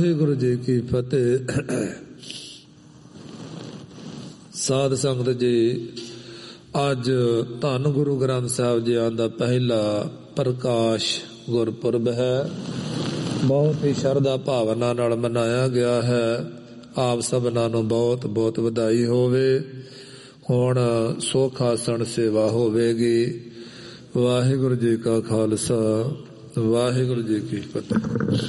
ਵਾਹਿਗੁਰੂ ਜੀ ਕੀ ਫਤਿਹ। ਸਾਧ ਸੰਗਤ ਜੀ, ਅੱਜ ਧੰਨ ਗੁਰੂ ਗ੍ਰੰਥ ਸਾਹਿਬ ਜੀ ਦਾ ਪਹਿਲਾ ਪ੍ਰਕਾਸ਼ ਗੁਰਪੁਰਬ ਹੈ। ਬਹੁਤ ਹੀ ਸ਼ਰਧਾ ਭਾਵਨਾ ਨਾਲ ਮਨਾਇਆ ਗਿਆ ਹੈ। ਆਪ ਸਭਨਾਂ ਨੂੰ ਬਹੁਤ ਬਹੁਤ ਵਧਾਈ ਹੋਵੇ। ਹੁਣ ਸੁਖ ਆਸਣ ਸੇਵਾ ਹੋਵੇਗੀ। ਵਾਹਿਗੁਰੂ ਜੀ ਕਾ ਖਾਲਸਾ, ਵਾਹਿਗੁਰੂ ਜੀ ਕੀ ਫਤਿਹ।